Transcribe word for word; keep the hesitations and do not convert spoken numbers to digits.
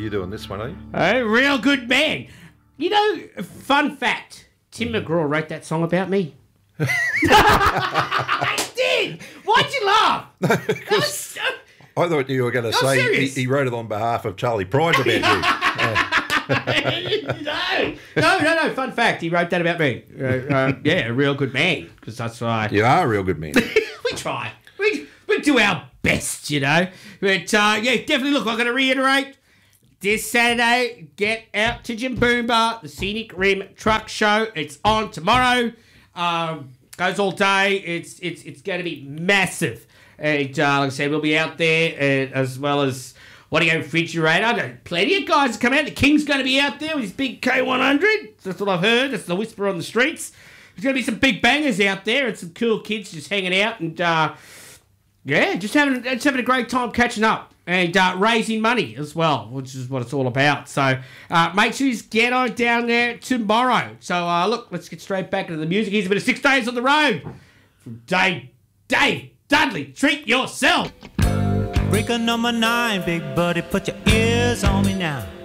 you doing this one, are you? A real good man. You know, fun fact, Tim McGraw wrote that song about me. I did! Why'd you laugh? That was so... I thought you were going to No, say he, serious. he wrote it on behalf of Charlie Pride about you. no, no, no, no. Fun fact, he wrote that about me. Uh, uh, yeah, a real good man, because that's why. You are a real good man. we try. We, we do our best, you know. But, uh, yeah, definitely, look, I'm going to reiterate. This Saturday, get out to Jimboomba, the Scenic Rim Truck Show. It's on tomorrow. Um, goes all day. It's it's it's going to be massive. And uh, like I said, we'll be out there, uh, as well as what do you refrigerator. I know plenty of guys come out. The King's going to be out there with his big K one hundred. That's what I've heard. That's the whisper on the streets. There's going to be some big bangers out there and some cool kids just hanging out and uh, yeah, just having just having a great time catching up. And uh, raising money as well, which is what it's all about. So uh, make sure you get on down there tomorrow. So uh, look, let's get straight back into the music. Here's a bit of Six Days on the Road from Dave, Dave Dudley. Treat yourself. Breaker number nine, big buddy, put your ears on me now.